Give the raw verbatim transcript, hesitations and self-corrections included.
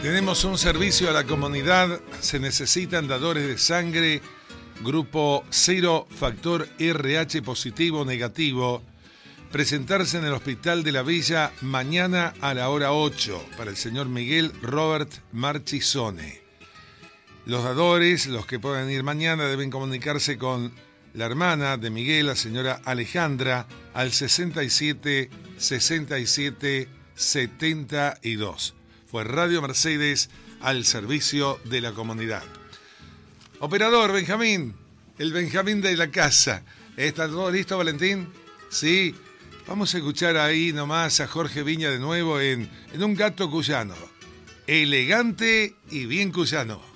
Tenemos un servicio a la comunidad. Se necesitan dadores de sangre, grupo cero, factor R H positivo o negativo. Presentarse en el Hospital de la Villa mañana a la hora ocho para el señor Miguel Robert Marchisone. Los dadores, los que puedan ir mañana, deben comunicarse con la hermana de Miguel, la señora Alejandra, al sesenta y siete, sesenta y siete, setenta y dos. Fue Radio Mercedes al servicio de la comunidad. Operador, Benjamín, el Benjamín de la casa. ¿Está todo listo, Valentín? Sí. Vamos a escuchar ahí nomás a Jorge Viña de nuevo en, en Un Gato Cuyano. Elegante y bien cuyano.